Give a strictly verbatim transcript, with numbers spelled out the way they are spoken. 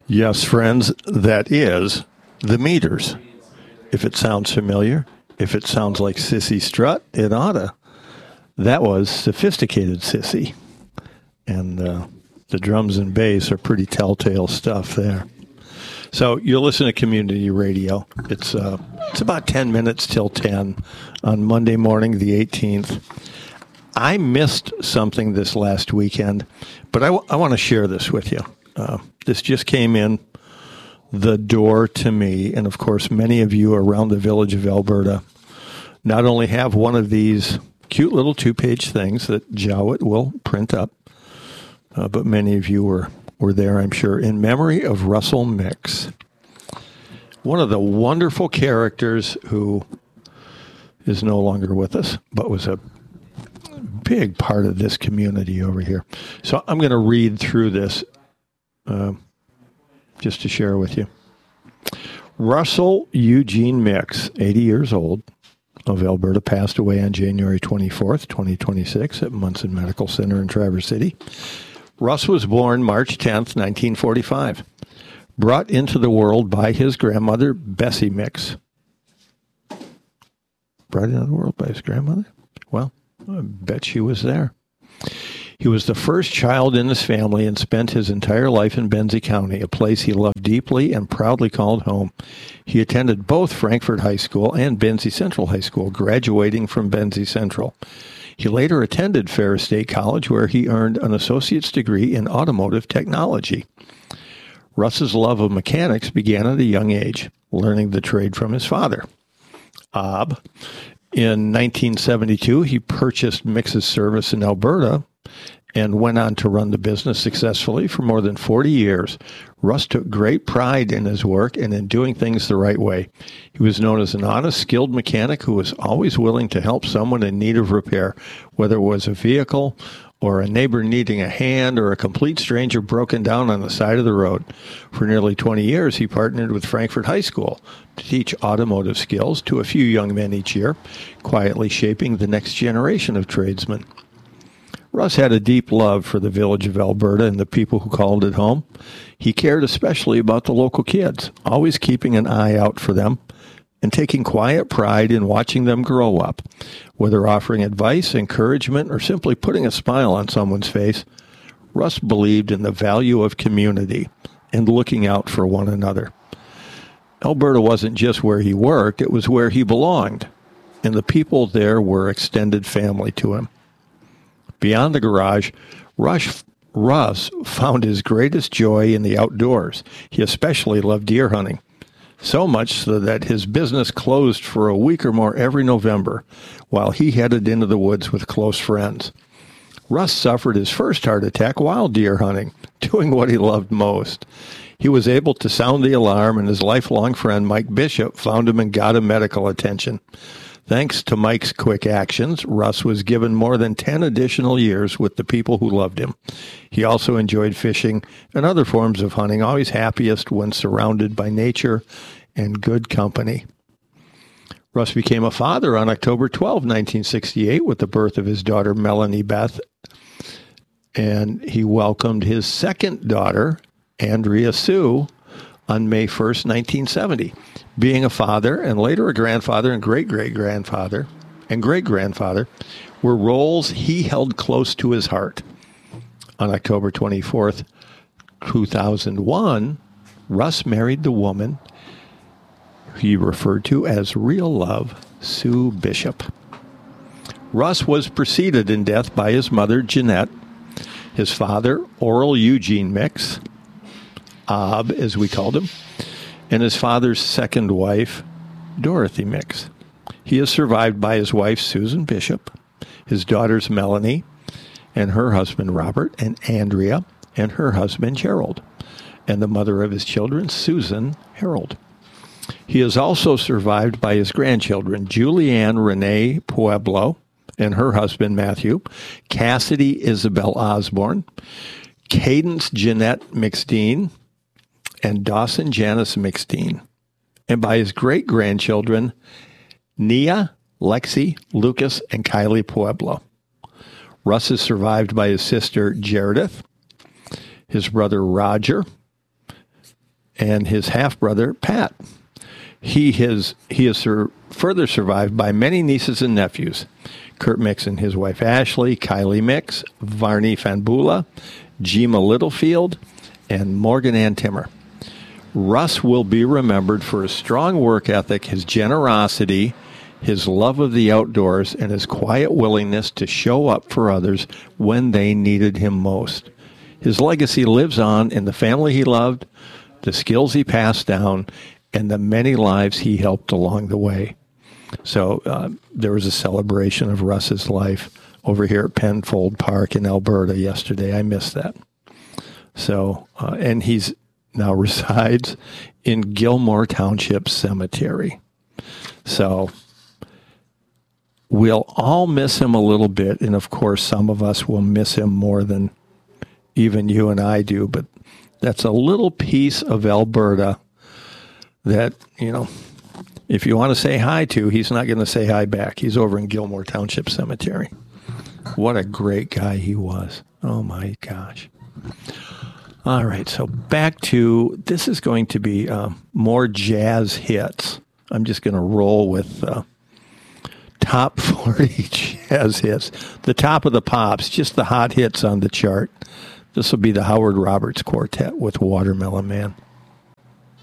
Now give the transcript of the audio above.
Yes, friends, that is the Meters. If it sounds familiar, if it sounds like Sissy Strut, it oughta. That was Sophisticated Sissy. And uh, the drums and bass are pretty telltale stuff there. So you're listening to Community Radio. It's uh, it's about ten minutes till ten on Monday morning, the eighteenth. I missed something this last weekend, but I, w- I want to share this with you. Uh, this just came in the door to me, and of course, many of you around the village of Alberta not only have one of these cute little two-page things that Jowett will print up, uh, but many of you were, were there, I'm sure, in memory of Russell Mix, one of the wonderful characters who is no longer with us, but was a big part of this community over here. So I'm going to read through this uh, just to share with you. Russell Eugene Mix, eighty years old, of Alberta, passed away on January twenty-fourth, twenty twenty-six at Munson Medical Center in Traverse City. Russ was born March tenth, nineteen forty-five. Brought into the world by his grandmother, Bessie Mix. Brought into the world by his grandmother? Well, I bet she was there. He was the first child in his family and spent his entire life in Benzie County, a place he loved deeply and proudly called home. He attended both Frankfort High School and Benzie Central High School, graduating from Benzie Central. He later attended Ferris State College, where he earned an associate's degree in automotive technology. Russ's love of mechanics began at a young age, learning the trade from his father, Ob. In nineteen seventy-two, he purchased Mix's service in Alberta and went on to run the business successfully for more than forty years. Russ took great pride in his work and in doing things the right way. He was known as an honest, skilled mechanic who was always willing to help someone in need of repair, whether it was a vehicle or a neighbor needing a hand or a complete stranger broken down on the side of the road. For nearly twenty years, he partnered with Frankfort High School to teach automotive skills to a few young men each year, quietly shaping the next generation of tradesmen. Russ had a deep love for the village of Alberta and the people who called it home. He cared especially about the local kids, always keeping an eye out for them and taking quiet pride in watching them grow up. Whether offering advice, encouragement, or simply putting a smile on someone's face, Russ believed in the value of community and looking out for one another. Alberta wasn't just where he worked, it was where he belonged, and the people there were extended family to him. Beyond the garage, Rush, Russ found his greatest joy in the outdoors. He especially loved deer hunting, so much so that his business closed for a week or more every November, while he headed into the woods with close friends. Russ suffered his first heart attack while deer hunting, doing what he loved most. He was able to sound the alarm, and his lifelong friend Mike Bishop found him and got him medical attention. Thanks to Mike's quick actions, Russ was given more than ten additional years with the people who loved him. He also enjoyed fishing and other forms of hunting, always happiest when surrounded by nature and good company. Russ became a father on October twelfth, nineteen sixty-eight, with the birth of his daughter, Melanie Beth, and he welcomed his second daughter, Andrea Sue, on May first, nineteen seventy. Being a father and later a grandfather and great-great-grandfather and great-grandfather were roles he held close to his heart. On October twenty-fourth, two thousand one, Russ married the woman he referred to as real love, Sue Bishop. Russ was preceded in death by his mother, Jeanette, his father, Oral Eugene Mix, Ob, as we called him, and his father's second wife, Dorothy Mix. He is survived by his wife, Susan Bishop, his daughters, Melanie, and her husband, Robert, and Andrea, and her husband, Gerald, and the mother of his children, Susan Harold. He is also survived by his grandchildren, Julianne Renee Pueblo, and her husband, Matthew, Cassidy Isabel Osborne, Cadence Jeanette McSteen, and Dawson Janice McSteen, and by his great-grandchildren, Nia, Lexi, Lucas, and Kylie Pueblo. Russ is survived by his sister, Meredith, his brother, Roger, and his half-brother, Pat. He has, he is sur- further survived by many nieces and nephews. Kurt Mix and his wife, Ashley, Kylie Mix, Varney Fanbula, Gema Littlefield, and Morgan Ann Timmer. Russ will be remembered for his strong work ethic, his generosity, his love of the outdoors, and his quiet willingness to show up for others when they needed him most. His legacy lives on in the family he loved, the skills he passed down, and the many lives he helped along the way. So uh, there was a celebration of Russ's life over here at Penfold Park in Alberta yesterday. I missed that. So, uh, and he's now resides in Gilmore Township Cemetery. So we'll all miss him a little bit, and of course some of us will miss him more than even you and I do, but that's a little piece of Alberta that, you know, if you want to say hi to, he's not going to say hi back. He's over in Gilmore Township Cemetery. What a great guy he was. Oh my gosh. All right, so back to, this is going to be uh, more jazz hits. I'm just going to roll with uh, top forty jazz hits. The top of the pops, just the hot hits on the chart. This will be the Howard Roberts Quartet with Watermelon Man.